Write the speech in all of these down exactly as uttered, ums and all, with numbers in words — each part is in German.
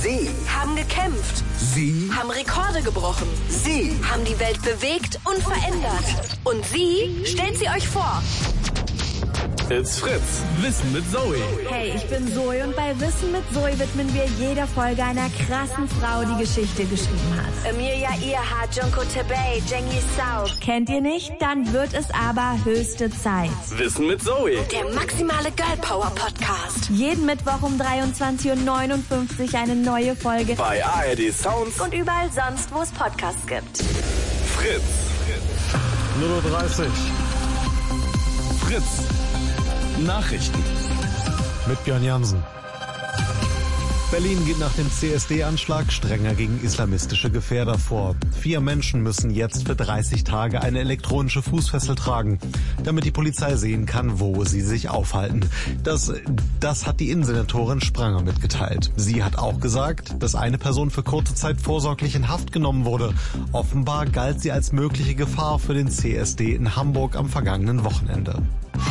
Sie haben gekämpft. Sie haben Rekorde gebrochen. Sie haben die Welt bewegt und verändert. Und sie stellt sie euch vor. It's Fritz. Wissen mit Zoe. Hey, ich bin Zoe und bei Wissen mit Zoe widmen wir jeder Folge einer krassen Frau, die Geschichte geschrieben hat. Emilia Earhart, Junko Tabey, Cengiz Sau. Kennt ihr nicht? Dann wird es aber höchste Zeit. Wissen mit Zoe. Der maximale Girl Power Podcast. Jeden Mittwoch um dreiundzwanzig Uhr neunundfünfzig eine neue Folge. Bei A R D Sounds. Und überall sonst, wo es Podcasts gibt. Fritz. null Uhr dreißig. Fritz. Nachrichten mit Björn Jansen. Berlin geht nach dem C S D-Anschlag strenger gegen islamistische Gefährder vor. Vier Menschen müssen jetzt für dreißig Tage eine elektronische Fußfessel tragen, damit die Polizei sehen kann, wo sie sich aufhalten. Das, das hat die Innensenatorin Spranger mitgeteilt. Sie hat auch gesagt, dass eine Person für kurze Zeit vorsorglich in Haft genommen wurde. Offenbar galt sie als mögliche Gefahr für den C S D in Hamburg am vergangenen Wochenende.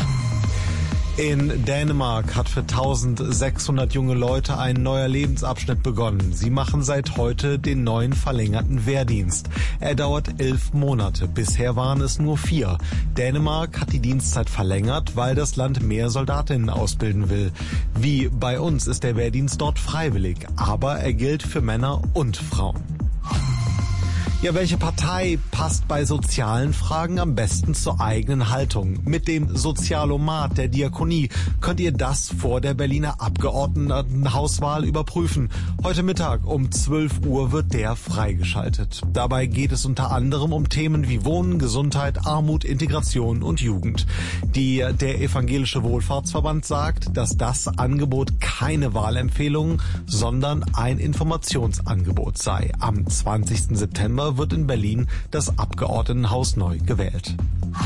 In Dänemark hat für eintausendsechshundert junge Leute ein neuer Lebensabschnitt begonnen. Sie machen seit heute den neuen verlängerten Wehrdienst. Er dauert elf Monate. Bisher waren es nur vier. Dänemark hat die Dienstzeit verlängert, weil das Land mehr Soldatinnen ausbilden will. Wie bei uns ist der Wehrdienst dort freiwillig, aber er gilt für Männer und Frauen. Ja, welche Partei passt bei sozialen Fragen am besten zur eigenen Haltung? Mit dem Sozialomat der Diakonie könnt ihr das vor der Berliner Abgeordnetenhauswahl überprüfen. Heute Mittag um zwölf Uhr wird der freigeschaltet. Dabei geht es unter anderem um Themen wie Wohnen, Gesundheit, Armut, Integration und Jugend. Die, der Evangelische Wohlfahrtsverband sagt, dass das Angebot keine Wahlempfehlung, sondern ein Informationsangebot sei. Am zwanzigsten September wird in Berlin das Abgeordnetenhaus neu gewählt.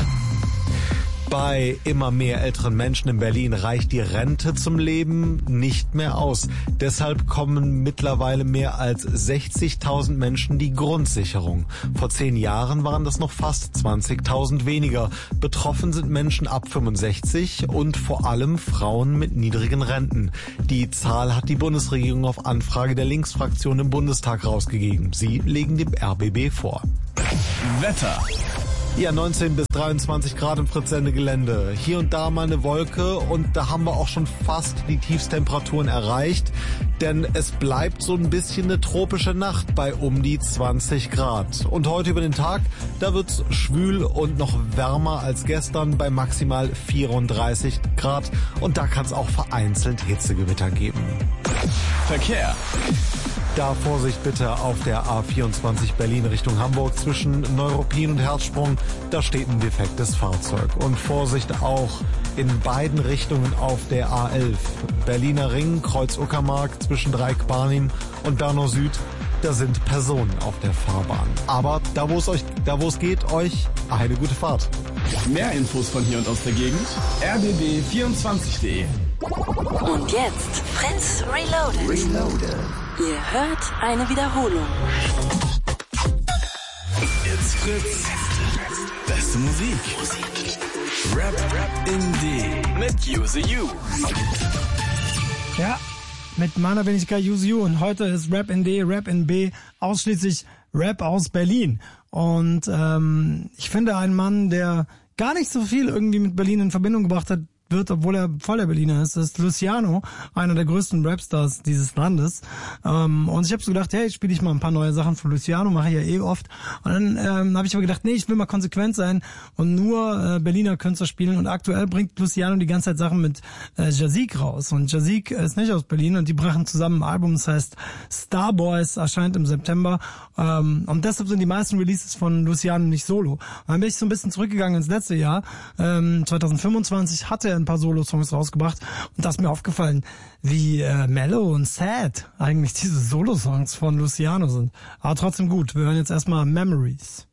Bei immer mehr älteren Menschen in Berlin reicht die Rente zum Leben nicht mehr aus. Deshalb kommen mittlerweile mehr als sechzigtausend Menschen die Grundsicherung. Vor zehn Jahren waren das noch fast zwanzigtausend weniger. Betroffen sind Menschen ab fünfundsechzig und vor allem Frauen mit niedrigen Renten. Die Zahl hat die Bundesregierung auf Anfrage der Linksfraktion im Bundestag rausgegeben. Sie legen dem R B B vor. Wetter. Ja, neunzehn bis dreiundzwanzig Grad im Fritz-Sende-Gelände. Hier und da mal eine Wolke und da haben wir auch schon fast die Tiefstemperaturen erreicht. Denn es bleibt so ein bisschen eine tropische Nacht bei um die zwanzig Grad. Und heute über den Tag, da wird's schwül und noch wärmer als gestern bei maximal vierunddreißig Grad. Und da kann es auch vereinzelt Hitzegewitter geben. Verkehr. Da Vorsicht bitte auf der A vierundzwanzig Berlin Richtung Hamburg zwischen Neuruppin und Herzsprung. Da steht ein defektes Fahrzeug. Und Vorsicht auch in beiden Richtungen auf der A elf. Berliner Ring, Kreuz Uckermark zwischen Dreieck-Barnim und Bernau Süd. Da sind Personen auf der Fahrbahn. Aber da wo es euch, da wo es geht, euch eine gute Fahrt. Mehr Infos von hier und aus der Gegend. r b b vierundzwanzig punkt de. Und jetzt Fritz Reloaded. Reloaded. Ihr hört eine Wiederholung. It's Fritz. Beste Musik. Rap, Rap in D. Mit Use You. Ja, mit meiner Wenigkeit Use You. Und heute ist Rap in D, Rap in B, ausschließlich Rap aus Berlin. Und ähm, ich finde einen Mann, der gar nicht so viel irgendwie mit Berlin in Verbindung gebracht hat, wird, obwohl er voll der Berliner ist, ist Luciano, einer der größten Rapstars dieses Landes. Ähm, und ich habe so gedacht, hey, spiele ich mal ein paar neue Sachen von Luciano, mache ich ja eh oft. Und dann ähm, habe ich aber gedacht, nee, ich will mal konsequent sein und nur äh, Berliner Künstler spielen. Und aktuell bringt Luciano die ganze Zeit Sachen mit äh, Jazik raus. Und Jazik ist nicht aus Berlin und die brachen zusammen ein Album, das heißt Starboys, erscheint im September. Ähm, und deshalb sind die meisten Releases von Luciano nicht solo. Und dann bin ich so ein bisschen zurückgegangen ins letzte Jahr. Ähm, zwanzig fünfundzwanzig hatte er ein paar Solo-Songs rausgebracht und da ist mir aufgefallen, wie äh, mellow und sad eigentlich diese Solo-Songs von Luciano sind. Aber trotzdem gut. Wir hören jetzt erstmal Memories.